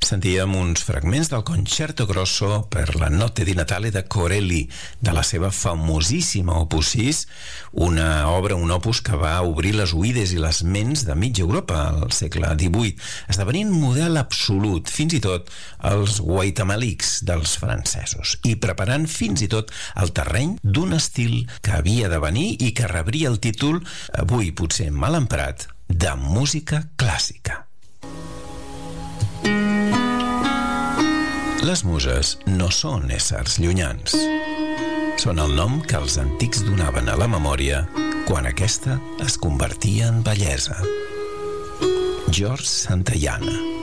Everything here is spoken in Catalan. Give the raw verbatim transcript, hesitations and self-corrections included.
Sentíem uns fragments del Concerto Grosso per la Notte di Natale de Corelli, de la seva famosíssima Opus sis, una obra, un opus que va obrir les oïdes i les ments de mitja Europa al segle divuit, esdevenint model absolut, fins i tot els guaitamalics dels francesos, i preparant fins i tot el terreny d'un estil que havia de venir i que rebria el títol, avui potser mal emprat, de música clàssica. Les muses no són éssers llunyans. Són el nom que els antics donaven a la memòria quan aquesta es convertia en bellesa. George Santayana.